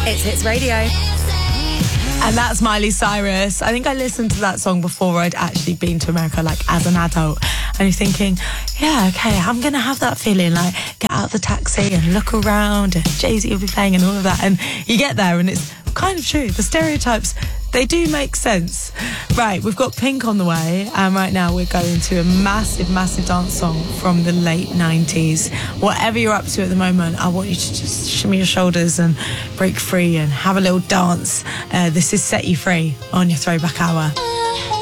It's Hits Radio. And that's Miley Cyrus. I think I listened to that song before I'd actually been to America, like as an adult. And you're thinking, yeah, okay, I'm going to have that feeling, like get out of the taxi and look around and Jay-Z will be playing and all of that. And you get there and it's kind of true. The stereotypes, they do make sense. Right, we've got Pink on the way. And right now we're going to a massive, massive dance song from the late 90s. Whatever you're up to at the moment, I want you to just shimmy your shoulders and break free and have a little dance. This is Set You Free on your Throwback Hour.